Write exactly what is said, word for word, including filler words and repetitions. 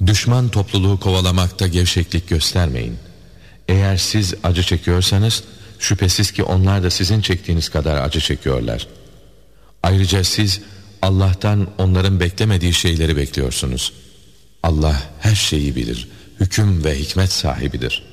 Düşman topluluğu kovalamakta gevşeklik göstermeyin. Eğer siz acı çekiyorsanız, şüphesiz ki onlar da sizin çektiğiniz kadar acı çekiyorlar. Ayrıca siz Allah'tan onların beklemediği şeyleri bekliyorsunuz. Allah her şeyi bilir, hüküm ve hikmet sahibidir.